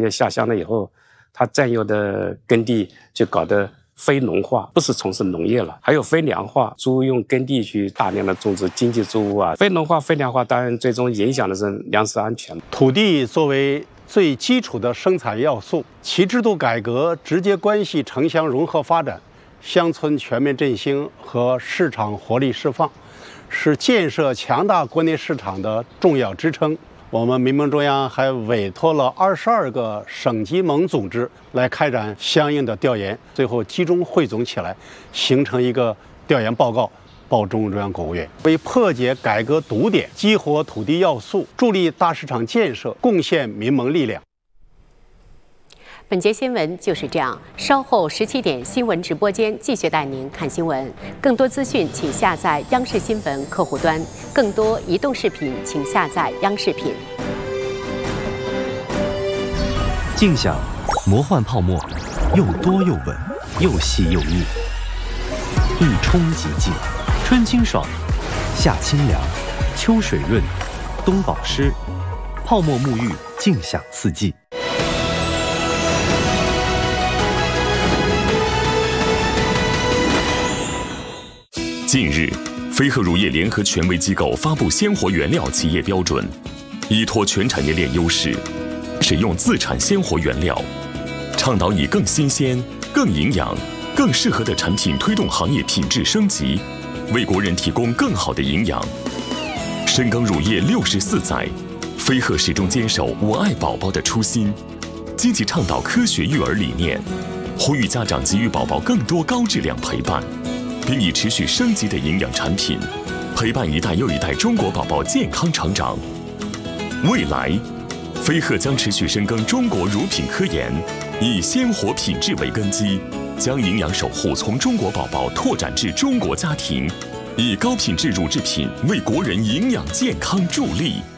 业下乡了以后，它占有的耕地就搞得非农化，不是从事农业了，还有非粮化，猪用耕地去大量的种植经济作物啊。非农化、非粮化，当然最终影响的是粮食安全。 土地作为最基础的生产要素，其制度改革直接关系城乡融合发展、乡村全面振兴和市场活力释放，是建设强大国内市场的重要支撑。我们民盟中央还委托了22个省级盟组织来开展相应的调研，最后集中汇总起来，形成一个调研报告，报中共中央国务院，为破解改革堵点、激活土地要素、助力大市场建设贡献民盟力量。 本节新闻就是这样，稍后17点新闻直播间继续带您看新闻。更多资讯请下载央视新闻客户端，更多移动视频请下载央视频。 静享魔幻泡沫，又多又稳，又细又密，一冲即净，春清爽，夏清凉，秋水润，冬保湿，泡沫沐浴，静享四季。 近日，飞鹤乳业联合权威机构发布鲜活原料企业标准，依托全产业链优势，使用自产鲜活原料，倡导以更新鲜、更营养、更适合的产品推动行业品质升级，为国人提供更好的营养。深耕乳业64载，飞鹤始终坚守我爱宝宝的初心，积极倡导科学育儿理念，呼吁家长给予宝宝更多高质量陪伴，并以持续升级的营养产品，陪伴一代又一代中国宝宝健康成长。未来，飞鹤将持续深耕中国乳品科研，以鲜活品质为根基，将营养守护从中国宝宝拓展至中国家庭，以高品质乳制品为国人营养健康助力。